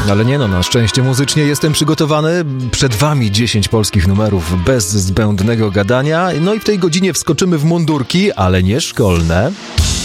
Ale nie no, na szczęście muzycznie jestem przygotowany. Przed wami 10 polskich numerów bez zbędnego gadania. No i w tej godzinie wskoczymy w mundurki, ale nie szkolne.